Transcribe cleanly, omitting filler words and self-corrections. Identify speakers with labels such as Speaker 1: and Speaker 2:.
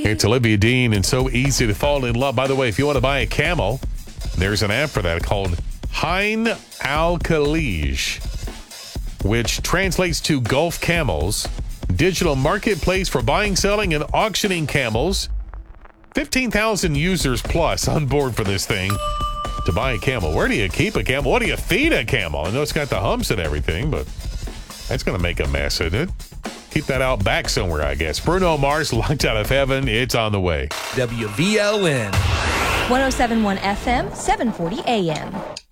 Speaker 1: It's Olivia Dean, and so easy to fall in love. By the way, if you want to buy a camel, there's an app for that called Hein Al Khalij, which translates to Gulf Camels. Digital marketplace for buying, selling, and auctioning camels. 15,000 users plus on board for this thing to buy a camel. Where do you keep a camel? What do you feed a camel? I know it's got the humps and everything, but that's going to make a mess, isn't it? Keep that out back somewhere, I guess. Bruno Mars, Locked Out of Heaven. It's on the way.
Speaker 2: WVLN.
Speaker 3: 107.1 FM, 740 AM.